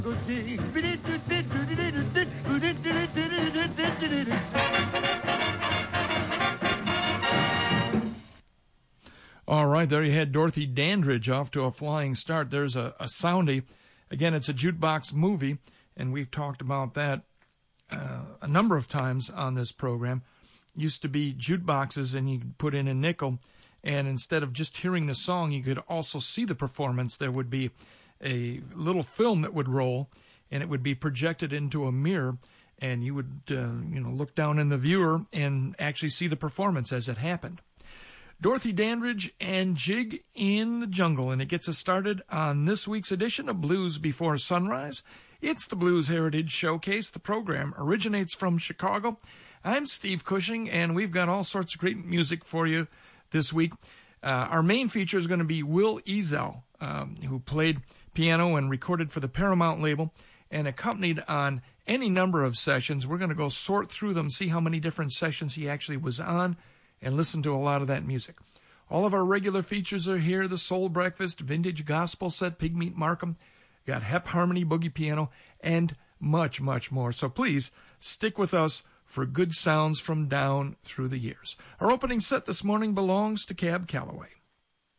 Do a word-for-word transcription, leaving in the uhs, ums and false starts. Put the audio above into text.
All right, there you had Dorothy Dandridge off to a flying start. There's a, a soundie. Again, it's a jukebox movie, and we've talked about that uh, a number of times on this program. Used to be jukeboxes, and you could put in a nickel, and instead of just hearing the song, you could also see the performance. There would be a little film that would roll, and it would be projected into a mirror, and you would uh, you know look down in the viewer and actually see the performance as it happened. Dorothy Dandridge and Jig in the Jungle, and it gets us started on this week's edition of Blues Before Sunrise. It's the Blues Heritage Showcase. The program originates from Chicago. I'm Steve Cushing, and we've got all sorts of great music for you this week. Uh, our main feature is going to be Will Ezell, um, who played piano and recorded for the Paramount label and accompanied on any number of sessions. We're going to go sort through them, see how many different sessions he actually was on, and listen to a lot of that music. All of our regular features are here: the Soul Breakfast, Vintage Gospel Set, Pigmeat Markham, got Hep Harmony, Boogie Piano, and much, much more. So please stick with us for good sounds from down through the years. Our opening set this morning belongs to Cab Calloway.